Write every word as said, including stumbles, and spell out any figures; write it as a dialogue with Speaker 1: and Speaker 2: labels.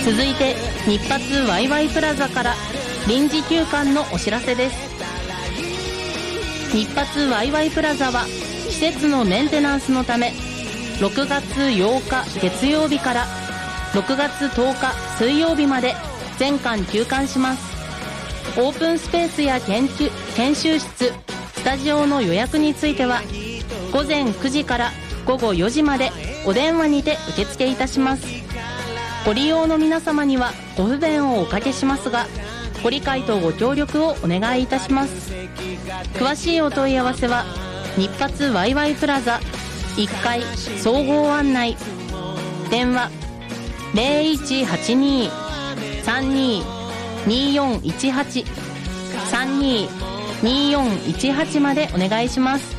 Speaker 1: 続いて日発ワイワイプラザから臨時休館のお知らせです。日発ワイワイプラザは施設のメンテナンスのためろくがつようか月曜日からろくがつとおか水曜日まで全館休館します。オープンスペースや研究研修室、スタジオの予約についてはごぜんくじからごごよじまでお電話にて受付いたします。ご利用の皆様にはご不便をおかけしますが、ご理解とご協力をお願いいたします。詳しいお問い合わせは日発ワイワイプラザいっかい総合案内、電話 ゼロいちはちにーさんにーにーよんいちはち さんにーにーよんいちはちまでお願いします。